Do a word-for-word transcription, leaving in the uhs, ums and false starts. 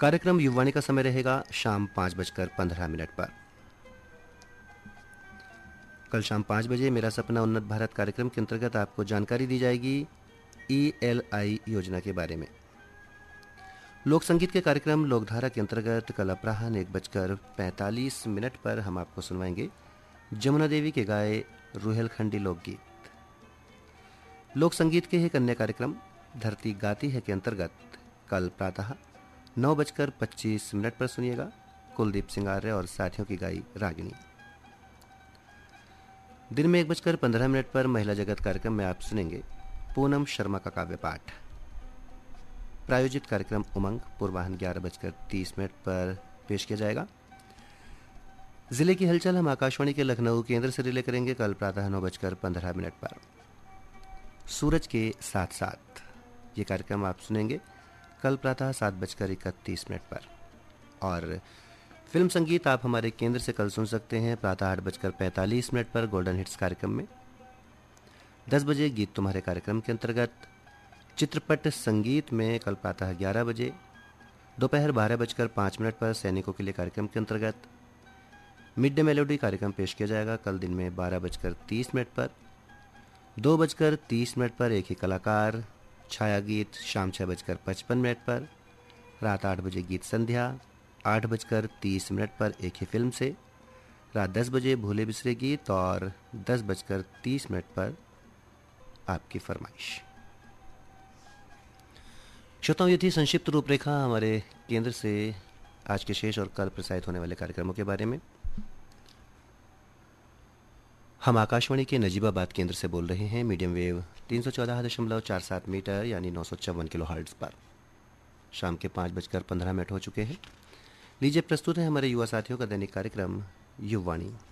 कार्यक्रम युवाणी का समय रहेगा शाम पाँच बजकर पंद्रह मिनट पर। कल शाम पाँच बजे मेरा सपना उन्नत भारत कार्यक्रम के अंतर्गत आपको जानकारी दी जाएगी ई एल आई योजना के बारे में। लोक संगीत के कार्यक्रम लोकधारा के अंतर्गत कल अपराह्न एक बजकर पैंतालीस मिनट पर हम आपको सुनवाएंगे जमुना देवी के गाए रुहेलखंडी लोकगीत। लोक संगीत के एक अन्य कार्यक्रम धरती गाती है के अंतर्गत कल प्रातः नौ बजकर पच्चीस मिनट पर सुनिएगा कुलदीप सिंह आर्य और साथियों की गाई रागिनी। दिन में एक बजकर पंद्रह मिनट पर महिला जगत कार्यक्रम में आप सुनेंगे पूनम शर्मा का काव्य पाठ। प्रायोजित कार्यक्रम उमंग पूर्वाह्न ग्यारह बजकर तीस मिनट पर पेश किया जाएगा। जिले की हलचल हम आकाशवाणी के लखनऊ केंद्र से रिले करेंगे कल प्रातः नौ बजकर पंद्रह मिनट पर। सूरज के साथ साथ ये कार्यक्रम आप सुनेंगे कल प्रातः सात बजकर इकतीस मिनट पर। और फिल्म संगीत आप हमारे केंद्र से कल सुन सकते हैं प्रातः आठ बजकर पैंतालीस मिनट पर गोल्डन हिट्स कार्यक्रम में। दस बजे गीत तुम्हारे कार्यक्रम के अंतर्गत चित्रपट संगीत में कल प्रातः ग्यारह बजे। दोपहर बारह बजकर पाँच मिनट पर सैनिकों के लिए कार्यक्रम के अंतर्गत मिड डे मेलोडी कार्यक्रम पेश किया जाएगा कल दिन में बारह बजकर तीस मिनट पर। दो बजकर तीस मिनट पर एक ही कलाकार छाया गीत शाम छः बजकर पचपन मिनट पर। रात आठ बजे गीत संध्या आठ बजकर तीस मिनट पर एक ही फिल्म से। रात दस बजे भूले बिसरे गीत और दस बजकर तीस मिनट पर आपकी फरमाइश। श्रोताओं, ये थी संक्षिप्त रूपरेखा हमारे केंद्र से आज के शेष और कल प्रसारित होने वाले कार्यक्रमों के बारे में। हम आकाशवाणी के नजीबाबाद केंद्र से बोल रहे हैं मीडियम वेव तीन सौ चौदह दशमलव चार सात मीटर यानी नौ सौ चौवन किलो हर्ट्ज पर। शाम के पाँच बजकर पंद्रह मिनट हो चुके हैं। लीजिए प्रस्तुत है हमारे युवा साथियों का दैनिक कार्यक्रम युवाणी।